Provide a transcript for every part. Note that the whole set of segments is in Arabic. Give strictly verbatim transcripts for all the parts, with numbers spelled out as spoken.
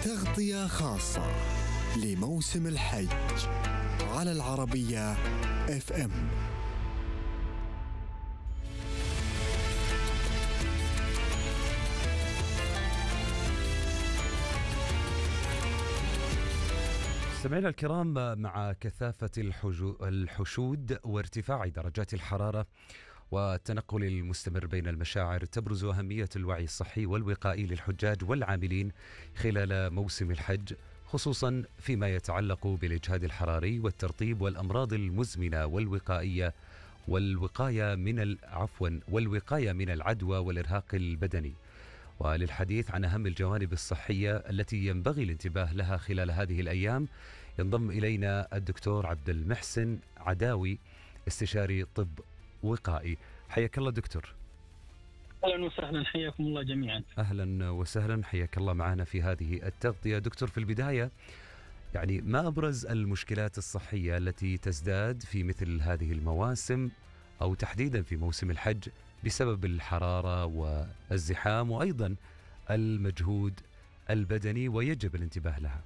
تغطية خاصة لموسم الحج على العربية اف ام. مستمعينا الكرام، مع كثافة الحشود وارتفاع درجات الحرارة والتنقل المستمر بين المشاعر، تبرز أهمية الوعي الصحي والوقائي للحجاج والعاملين خلال موسم الحج، خصوصا فيما يتعلق بالإجهاد الحراري والترطيب والأمراض المزمنة والوقائية والوقاية من عفوا والوقاية من العدوى والإرهاق البدني. وللحديث عن أهم الجوانب الصحية التي ينبغي الانتباه لها خلال هذه الأيام، ينضم إلينا الدكتور عبد المحسن عداوي، استشاري طب وقائي. حياك الله دكتور. أهلا وسهلا، حياكم الله جميعا. أهلا وسهلا، حياك الله معنا في هذه التغطية. دكتور، في البداية يعني ما أبرز المشكلات الصحية التي تزداد في مثل هذه المواسم أو تحديدا في موسم الحج بسبب الحرارة والزحام وأيضا المجهود البدني ويجب الانتباه لها؟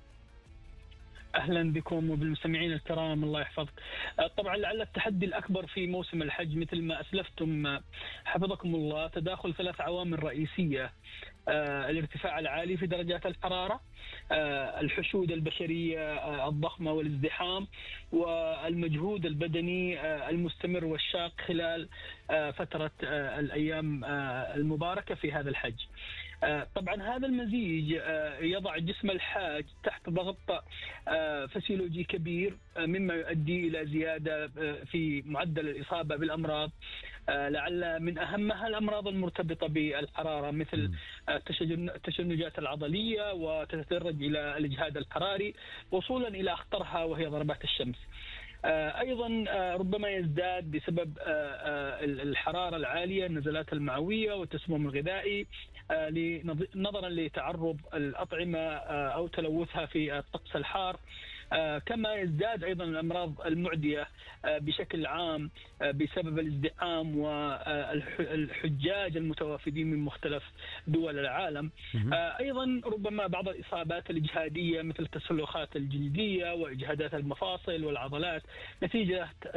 أهلا بكم وبالمستمعين الكرام، الله يحفظك. طبعا لعل التحدي الأكبر في موسم الحج مثل ما أسلفتم حفظكم الله تداخل ثلاث عوامل رئيسية: آه، الارتفاع العالي في درجات الحرارة، آه، الحشود البشرية آه، الضخمة والازدحام، والمجهود البدني آه، المستمر والشاق خلال آه، فترة آه، الأيام آه، المباركة في هذا الحج. آه، طبعا هذا المزيج آه، يضع جسم الحاج تحت ضغط آه، فسيولوجي كبير، آه، مما يؤدي إلى زيادة آه، في معدل الإصابة بالأمراض، آه، لعل من أهمها الأمراض المرتبطة بالحرارة مثل التشنجات العضلية، وتتدرج إلى الإجهاد الحراري وصولا إلى أخطرها وهي ضربات الشمس. أيضا ربما يزداد بسبب الحرارة العالية النزلات المعوية والتسمم الغذائي نظرا لتعرض الأطعمة أو تلوثها في الطقس الحار. كما يزداد أيضا الأمراض المعدية بشكل عام بسبب الازدحام والحجاج المتوافدين من مختلف دول العالم. أيضا ربما بعض الإصابات الإجهادية مثل التسلخات الجلدية وإجهادات المفاصل والعضلات نتيجة